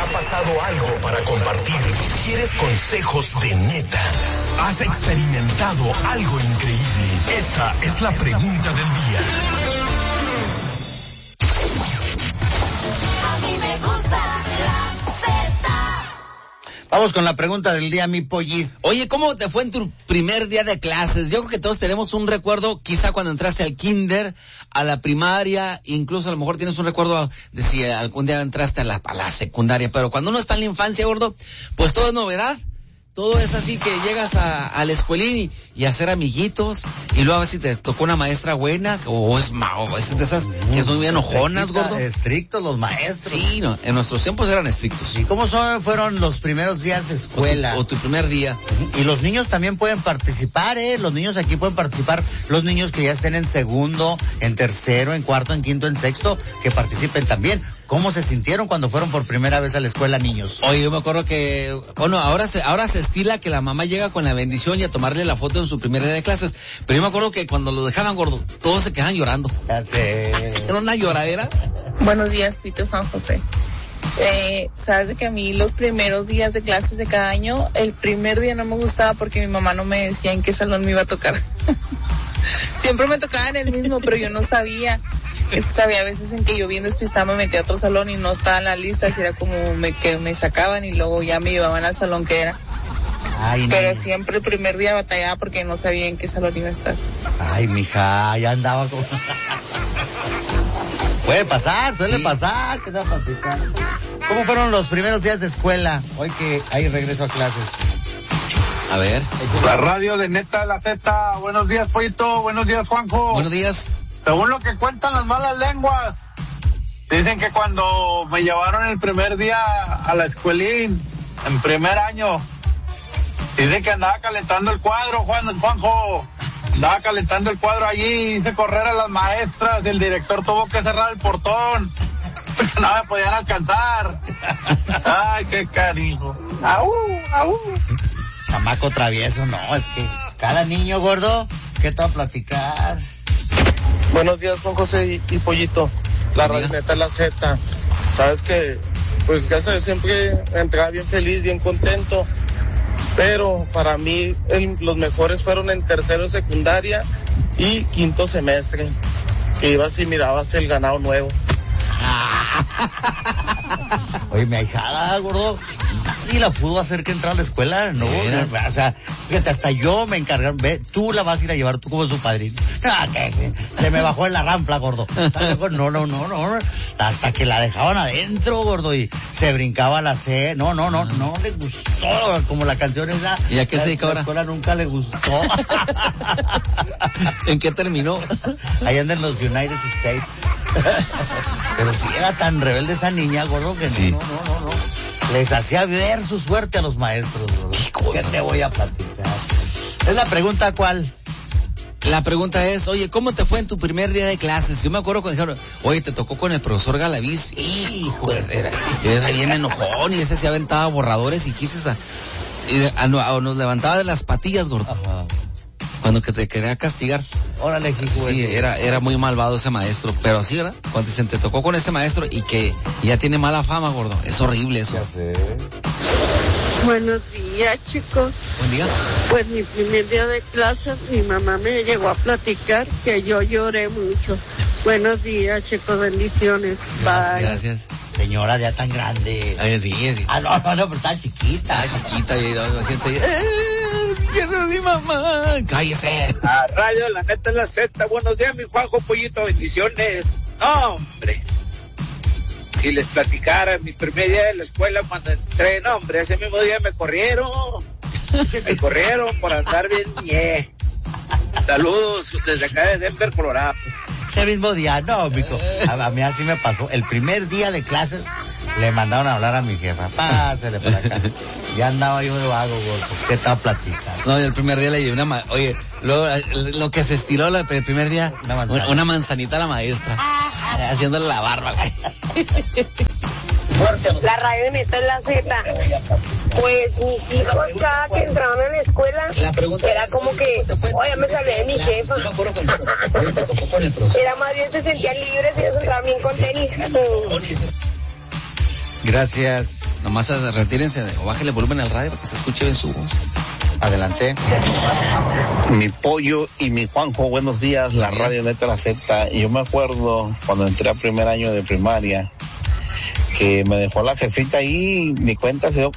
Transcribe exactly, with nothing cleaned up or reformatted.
ha pasado algo para compartir? ¿Quieres consejos de neta? ¿Has experimentado algo increíble? Esta es la pregunta del día. A mí me gusta la Vamos con la pregunta del día, mi pollis. Oye, ¿cómo te fue en tu primer día de clases? Yo creo que todos tenemos un recuerdo, quizá cuando entraste al kinder, a la primaria, incluso a lo mejor tienes un recuerdo de si algún día entraste a la, a la secundaria, pero cuando uno está en la infancia, gordo, pues todo es novedad. Todo es así que llegas a, a la escuelín y, y a hacer amiguitos, y luego a ver si te tocó una maestra buena, o es, o es de esas que son muy enojonas, gordo. Estrictos los maestros. Sí, no, en nuestros tiempos eran estrictos. ¿Y cómo son, fueron los primeros días de escuela? O tu, o tu primer día. Y los niños también pueden participar, ¿eh? Los niños aquí pueden participar, los niños que ya estén en segundo, en tercero, en cuarto, en quinto, en sexto, que participen también. ¿Cómo se sintieron cuando fueron por primera vez a la escuela, niños? Oye, yo me acuerdo que, bueno, ahora se, ahora se estila que la mamá llega con la bendición y a tomarle la foto en su primer día de clases. Pero yo me acuerdo que cuando lo dejaban, gordo, todos se quedaban llorando. Ya sé. Era una lloradera. Buenos días, Pito y Juan José. Eh, sabes que a mí los primeros días de clases de cada año, el primer día no me gustaba porque mi mamá no me decía en qué salón me iba a tocar. Siempre me tocaba en el mismo, pero yo no sabía. Entonces había veces en que yo bien despistada me metía a otro salón y no estaba en la lista, así era como me, que me sacaban y luego ya me llevaban al salón que era. Ay, pero no. Siempre el primer día batallaba porque no sabía en qué salón iba a estar. Ay, mija, ya andaba como... Puede pasar, suele Sí. pasar, ¿qué tal platicar? ¿Cómo fueron los primeros días de escuela? Hoy que hay regreso a clases. A ver. La radio de Neta de la Z. Buenos días, Pollito. Buenos días, Juanjo. Buenos días. Según lo que cuentan las malas lenguas, dicen que cuando me llevaron el primer día a la escuelín, en primer año, dicen que andaba calentando el cuadro, Juan, Juanjo. Andaba calentando el cuadro allí, hice correr a las maestras, el director tuvo que cerrar el portón, porque no me podían alcanzar. Ay, qué cariño. Aú, aú. Chamaco travieso, no, es que cada niño, gordo, ¿qué te va a platicar? Buenos días, Juan José y, y Pollito. La radio Neta la Z. Sabes que, pues, gracias a Dios siempre entraba bien feliz, bien contento. Pero para mí el, los mejores fueron en tercero, secundaria y quinto semestre. Que ibas y mirabas el ganado nuevo. Oye, mi ahijada, gordo, nadie la pudo hacer que entrara a la escuela, ¿no? O sea, fíjate, hasta yo me encargaron, ve, tú la vas a ir a llevar, tú como su padrino. Ah, que se, se me bajó en la rampla, gordo. No, no, no, no, hasta que la dejaban adentro, gordo, y se brincaba la C. No, no, no, no le gustó, como la canción esa. ¿Y a qué se dedica ahora? La escuela nunca le gustó. ¿En qué terminó? Ahí anda en los United States. Pero sí era tan rebelde esa niña, gordo, que sí. no, no, no, no, no. Les hacía ver su suerte a los maestros, gordo. ¿Qué cosa? ¿Qué te voy a platicar? Es la pregunta, ¿cuál? La pregunta es, oye, ¿cómo te fue en tu primer día de clases? Yo me acuerdo cuando dijeron, oye, te tocó con el profesor Galaviz. Hijo, era, era bien enojón y ese se aventaba borradores y quises a, y a, a, a, nos levantaba de las patillas, gordo. Ajá. Cuando que te quería castigar. Órale, hijo. Sí, era, era muy malvado ese maestro, pero sí, ¿verdad? Cuando se te tocó con ese maestro y que ya tiene mala fama, gordo. Es horrible eso. Ya sé. Buenos días, chicos. Buen día. Pues mi primer día de clases, mi mamá me llegó a platicar que yo lloré mucho. Buenos días, chicos, bendiciones. Bye. Gracias. Señora ya tan grande. Ay, sí, sí. Ah, no, no, no, pero está chiquita. Está chiquita y la gente dice, ¡eh! ¡Quiero a mi mamá! ¡Cállese! A radio, la Neta es la Z. Buenos días, mi Juanjo, Pollito, bendiciones. No, hombre. Si les platicara mi primer día de la escuela cuando entré, no, hombre, ese mismo día me corrieron. Me corrieron por andar bien ñe. Saludos desde acá de Denver, Colorado. Ese mismo día, no, mijo. A, a mí así me pasó. El primer día de clases le mandaron a hablar a mi jefa. Pásale por acá. Ya andaba yo de vago, gordo. ¿Qué estaba platicando? No, el primer día le llevé una... Ma- Oye, lo, lo que se estiró la, el primer día, una, manzana. una manzanita a la maestra. Haciéndole la barba. La radio Neta es la Z. Pues mis hijos cada que entraban a la escuela era como que, oye, me salvé de mi jefa. Era más bien se sentían libres y ellos entraban bien con tenis. Gracias. Nomás retírense o bájale el volumen al radio para que se escuche bien su voz. Adelante. Mi Pollo y mi Juanjo, buenos días, la radio Neta La Z. Yo me acuerdo cuando entré a primer año de primaria que me dejó la jefita ahí, mi cuenta se dio